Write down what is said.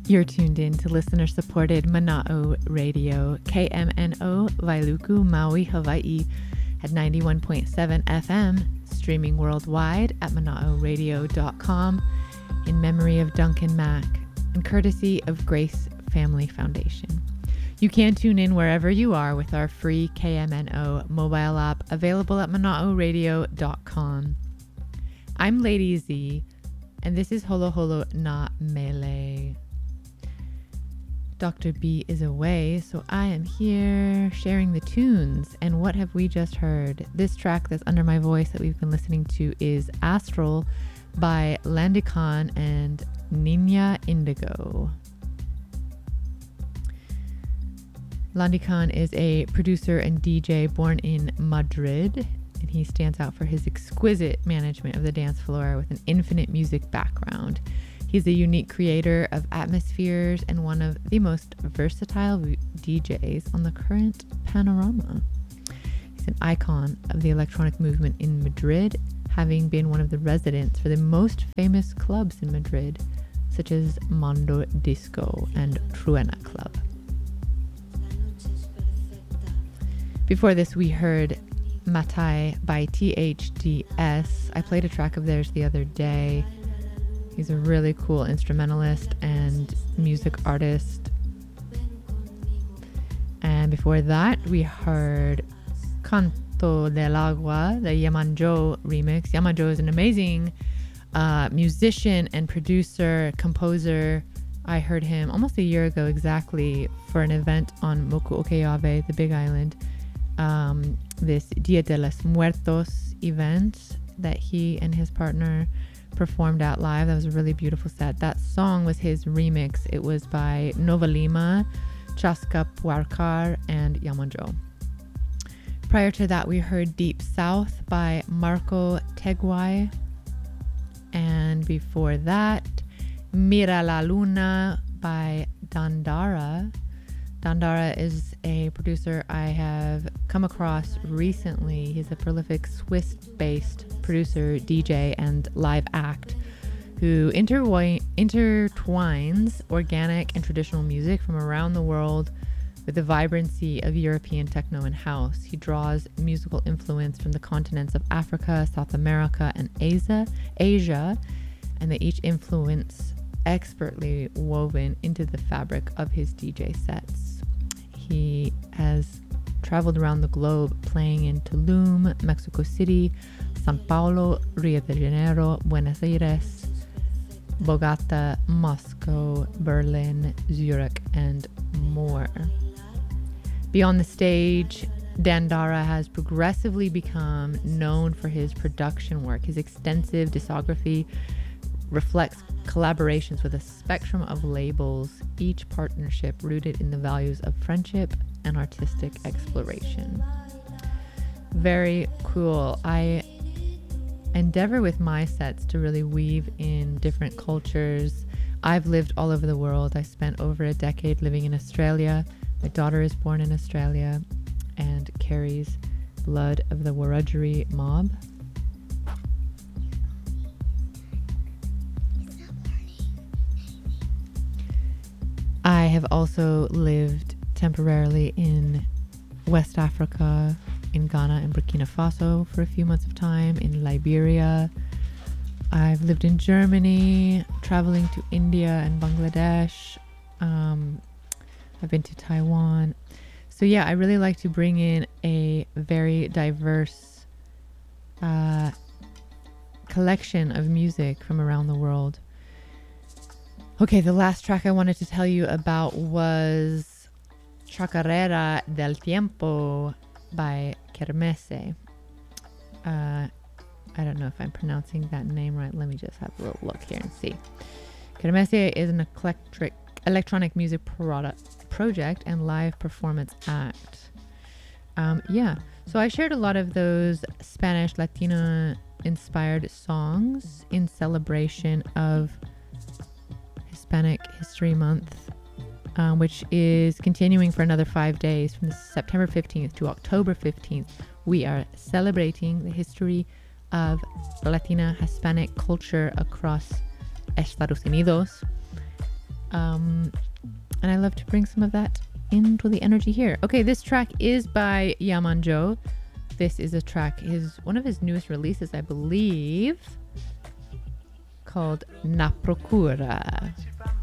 You're tuned in to listener-supported Mana'o Radio, KMNO, Wailuku, Maui, Hawaii, at 91.7 FM, streaming worldwide at mana'oradio.com, in memory of Duncan Mack, and courtesy of Grace Family Foundation. You can tune in wherever you are with our free KMNO mobile app, available at mana'oradio.com. I'm Lady Z, and this is Holo Holo Na Mele. Dr. B is away, so I am here sharing the tunes. And what have we just heard? This track that's under my voice that we've been listening to is Astral by Landikan and Nina Indigo. Landikan is a producer and DJ born in Madrid, and he stands out for his exquisite management of the dance floor with an infinite music background. He's a unique creator of atmospheres and one of the most versatile DJs on the current panorama. He's an icon of the electronic movement in Madrid, having been one of the residents for the most famous clubs in Madrid, such as Mondo Disco and Truena Club. Before this, we heard Matai by THDS. I played a track of theirs the other day. He's a really cool instrumentalist and music artist. And before that, we heard Canto del Agua, the Yamanjo remix. Yamanjo is an amazing musician and producer, composer. I heard him almost a year ago exactly for an event on Moku Okeawe, the Big Island. This Dia de los Muertos event that he and his partner performed at live. That was a really beautiful set. That song was his remix. It was by Nova Lima, Chaska Puarcar, and Yamanjo. Prior to that, we heard Deep South by Marco Teguay. And before that, Mira la Luna by Dandara. Dandara is a producer I have come across recently. He's a prolific Swiss-based producer, DJ, and live act who intertwines organic and traditional music from around the world with the vibrancy of European techno and house. He draws musical influence from the continents of Africa, South America, and Asia, and they each influence expertly woven into the fabric of his DJ sets. He has traveled around the globe playing in Tulum, Mexico City, Sao Paulo, Rio de Janeiro, Buenos Aires, Bogota, Moscow, Berlin, Zurich, and more. Beyond the stage, Dandara has progressively become known for his production work. His extensive discography reflects collaborations with a spectrum of labels, each partnership rooted in the values of friendship and artistic exploration. Very cool. I endeavor with my sets to really weave in different cultures. I've lived all over the world. I spent over a decade living in Australia. My daughter is born in Australia and carries blood of the Wiradjuri mob. I have also lived temporarily in West Africa, in Ghana and Burkina Faso for a few months of time, in Liberia. I've lived in Germany, traveling to India and Bangladesh. I've been to Taiwan. So yeah, I really like to bring in a very diverse collection of music from around the world. Okay, the last track I wanted to tell you about was Chacarera del Tiempo by Kermesse. I don't know if I'm pronouncing that name right. Let me just have a little look here and see. Kermesse is an electronic music project and live performance act. So I shared a lot of those Spanish Latino inspired songs in celebration of Hispanic History Month, which is continuing for another 5 days from September 15th to October 15th. We are celebrating the history of Latina Hispanic culture across Estados Unidos. And I love to bring some of that into the energy here. Okay, this track is by Yaman Joe. This is a track, one of his newest releases, I believe, called Na Procura.